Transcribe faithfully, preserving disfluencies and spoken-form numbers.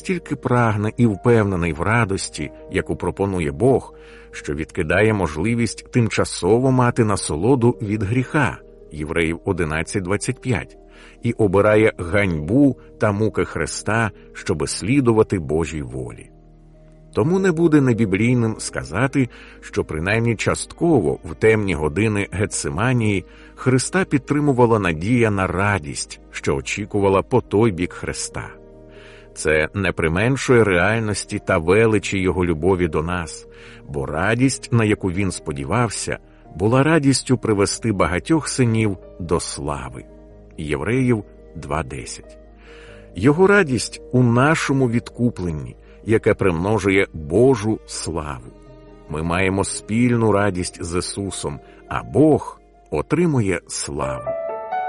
настільки прагне і впевнений в радості, яку пропонує Бог, що відкидає можливість тимчасово мати насолоду від гріха, Євреїв одинадцять двадцять п'ять, і обирає ганьбу та муки Христа, щоби слідувати Божій волі. Тому не буде небіблійним сказати, що принаймні частково в темні години Гетсиманії Христа підтримувала надія на радість, що очікувала по той бік Христа. Це не применшує реальності та величі Його любові до нас, бо радість, на яку Він сподівався, була радістю привести багатьох синів до слави. Євреїв два десять. Його радість у нашому відкупленні, яке примножує Божу славу. Ми маємо спільну радість з Ісусом, а Бог отримує славу.